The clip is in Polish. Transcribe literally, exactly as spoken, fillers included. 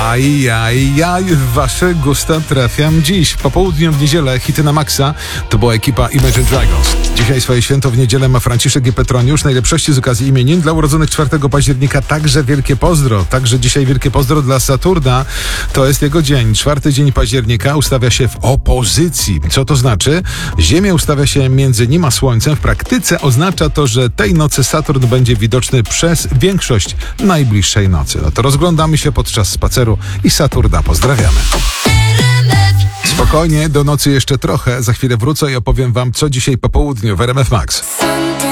Aj, aj, aj, w wasze gusta trafiam dziś. Po południu w niedzielę hity na maksa to była ekipa Imagine Dragons. Dzisiaj swoje święto w niedzielę ma Franciszek i Petroniusz. Najlepszości z okazji imienin dla urodzonych czwartego października. Także wielkie pozdro. Także dzisiaj wielkie pozdro dla Saturna. To jest jego dzień. Czwarty dzień października ustawia się w opozycji. Co to znaczy? Ziemia ustawia się między nim a Słońcem. W praktyce oznacza to, że tej nocy Saturn będzie widoczny przez większość najbliższej nocy. No to rozglądamy się podczas spaceru i Saturna pozdrawiamy. Spokojnie, do nocy jeszcze trochę. Za chwilę wrócę i opowiem wam, co dzisiaj po południu w R M F Max.